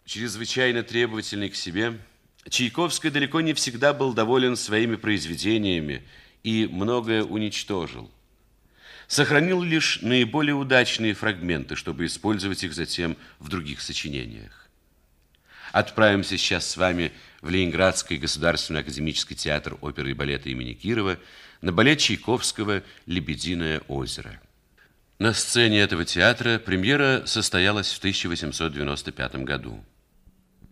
Чрезвычайно требовательный к себе, Чайковский далеко не всегда был доволен своими произведениями и многое уничтожил. Сохранил лишь наиболее удачные фрагменты, чтобы использовать их затем в других сочинениях. Отправимся сейчас с вами в Ленинградский государственный академический театр оперы и балета имени Кирова на балет Чайковского «Лебединое озеро». На сцене этого театра премьера состоялась в 1895 году.